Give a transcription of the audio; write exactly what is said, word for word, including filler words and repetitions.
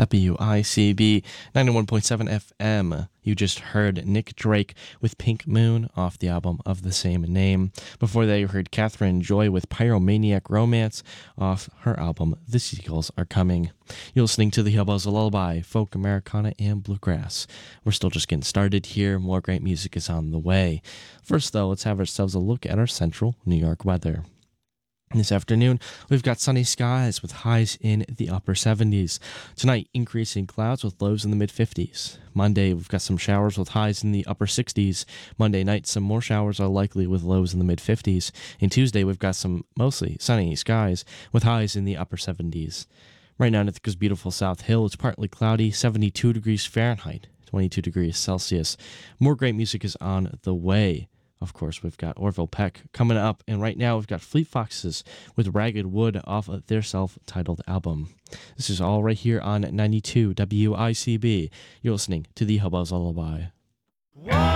W I C B ninety-one point seven F M. You just heard Nick Drake with Pink Moon off the album of the same name. Before that, you heard Catherine Joy with Pyromaniac Romance off her album The Seagulls Are Coming. You're listening to the Hillbillies Lullaby, folk, Americana, and bluegrass. We're still just getting started here. More great music is on the way. First, though, let's have ourselves a look at our central New York weather. This afternoon, we've got sunny skies with highs in the upper seventies. Tonight, increasing clouds with lows in the mid-fifties. Monday, we've got some showers with highs in the upper sixties. Monday night, some more showers are likely with lows in the mid-fifties. And Tuesday, we've got some mostly sunny skies with highs in the upper seventies. Right now in Ithaca's beautiful South Hill, it's partly cloudy, seventy-two degrees Fahrenheit, twenty-two degrees Celsius. More great music is on the way. Of course, we've got Orville Peck coming up, and right now we've got Fleet Foxes with Ragged Wood off of their self-titled album. This is all right here on ninety-two W I C B. You're listening to the Hillbillies Lullaby.